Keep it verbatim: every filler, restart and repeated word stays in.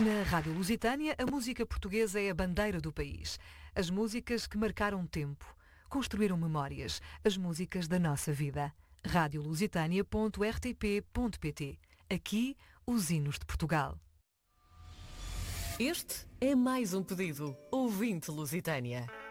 Na Rádio Lusitânia, a música portuguesa é a bandeira do país. As músicas que marcaram tempo, construíram memórias, as músicas da nossa vida. rádio lusitânia ponto r t p ponto p t. Aqui, os hinos de Portugal. Este é mais um pedido. Ouvinte Lusitânia.